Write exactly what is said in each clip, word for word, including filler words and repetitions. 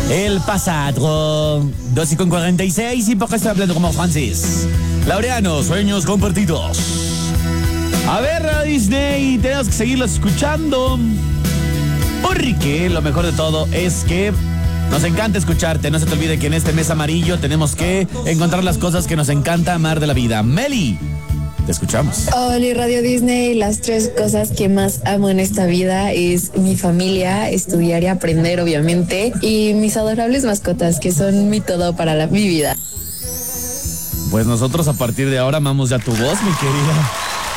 El pasado. dos y con cuarenta y seis. ¿Y por qué estoy hablando como francés? Laureano, sueños compartidos. A ver, a Disney, tenemos que seguirlos escuchando. Porque lo mejor de todo es que nos encanta escucharte. No se te olvide que en este mes amarillo tenemos que encontrar las cosas que nos encanta amar de la vida. Meli, te escuchamos. Hola, Radio Disney. Las tres cosas que más amo en esta vida es mi familia, estudiar y aprender, obviamente, y mis adorables mascotas, que son mi todo para la, mi vida. Pues nosotros a partir de ahora amamos ya tu voz, mi querida.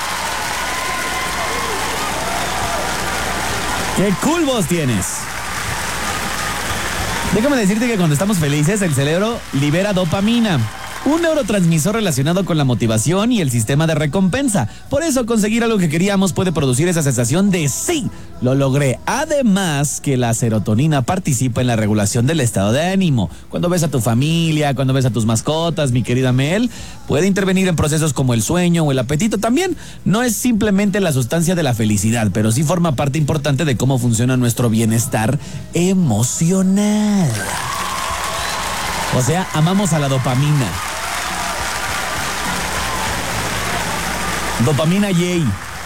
¡Qué cool voz tienes! Déjame decirte que cuando estamos felices, el cerebro libera dopamina, un neurotransmisor relacionado con la motivación y el sistema de recompensa. Por eso conseguir algo que queríamos puede producir esa sensación de sí, lo logré. Además que la serotonina participa en la regulación del estado de ánimo. Cuando ves a tu familia, cuando ves a tus mascotas, mi querida Mel, puede intervenir en procesos como el sueño o el apetito. También no es simplemente la sustancia de la felicidad, pero sí forma parte importante de cómo funciona nuestro bienestar emocional. O sea, amamos a la dopamina. Dopamina yay.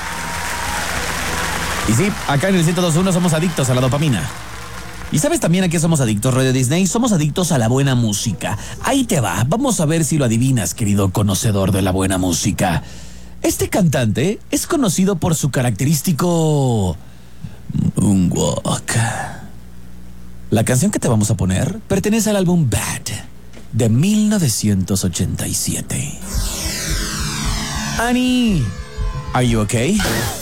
Y sí, acá en el ciento dos punto uno somos adictos a la dopamina. ¿Y sabes también a qué somos adictos, Radio Disney? Somos adictos a la buena música. Ahí te va, vamos a ver si lo adivinas, querido conocedor de la buena música. Este cantante es conocido por su característico moonwalk. La canción que te vamos a poner pertenece al álbum Bad de mil novecientos ochenta y siete. Annie, are you okay?